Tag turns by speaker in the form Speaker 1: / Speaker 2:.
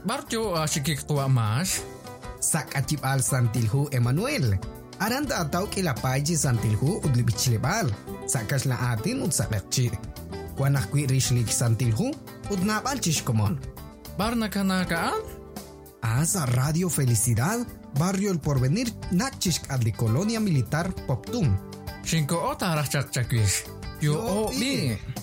Speaker 1: barjo sikik tua mas.
Speaker 2: Sak acip al santilhu Emmanuel. Aranda atau kilapaji santilhu udli bichlebal. Sakas la atin ud sakakci. Kuanak kui rishlik santilhu ud napal chishkomon.
Speaker 1: Barna kanakaan?
Speaker 2: Asa Radio Felicidad, Barrio El Porvenir, Nachishk adli Colonia Militar Poptum.
Speaker 1: Shinko ota arachak chakwish. Yo o bi.